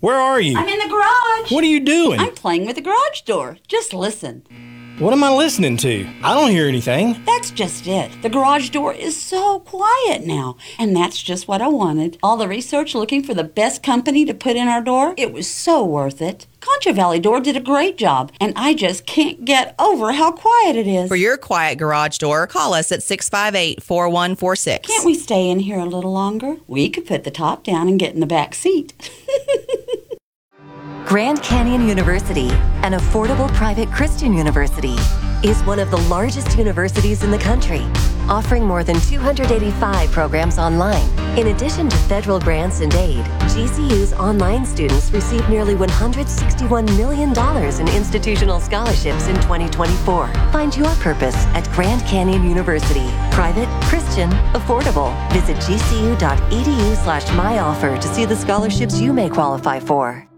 Where are you? I'm in the garage. What are you doing? I'm playing with the garage door. Just listen. What am I listening to? I don't hear anything. That's just it. The garage door is so quiet now. And that's just what I wanted. All the research looking for the best company to put in our door, it was so worth it. Concho Valley Door did a great job, and I just can't get over how quiet it is. For your quiet garage door, call us at 658-4146. Can't we stay in here a little longer? We could put the top down and get in the back seat. Grand Canyon University, an affordable private Christian university, is one of the largest universities in the country, offering more than 285 programs online. In addition to federal grants and aid, GCU's online students received nearly $161 million in institutional scholarships in 2024. Find your purpose at Grand Canyon University. Private, Christian, affordable. Visit gcu.edu/myoffer to see the scholarships you may qualify for.